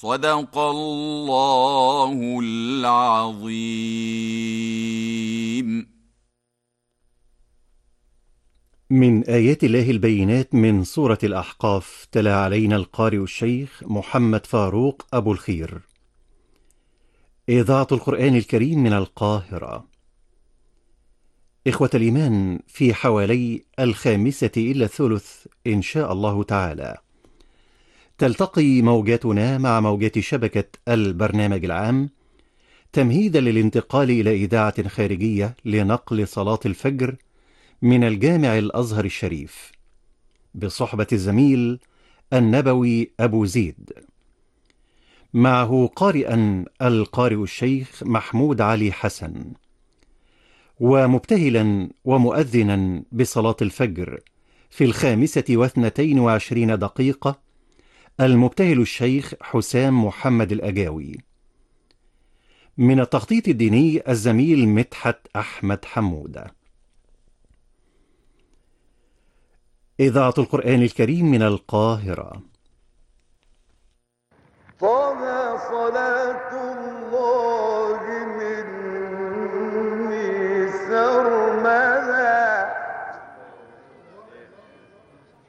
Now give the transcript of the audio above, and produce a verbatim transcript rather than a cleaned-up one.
صدق الله العظيم. من آيات الله البينات من سورة الأحقاف، تلا علينا القارئ الشيخ محمد فاروق أبو الخير. إذاعة القرآن الكريم من القاهرة. إخوة الإيمان، في حوالي الخامسة إلى الثلث إن شاء الله تعالى تلتقي موجاتنا مع موجات شبكة البرنامج العام، تمهيدا للانتقال إلى إذاعة خارجية لنقل صلاة الفجر من الجامع الأزهر الشريف، بصحبة الزميل النبوي أبو زيد، معه قارئا القارئ الشيخ محمود علي حسن، ومبتهلا ومؤذنا بصلاة الفجر في الخامسة واثنتين وعشرين دقيقة المبتهل الشيخ حسام محمد الأجاوي. من التخطيط الديني الزميل مدحت أحمد حمودة. إذاعة القرآن الكريم من القاهرة. طه صلاة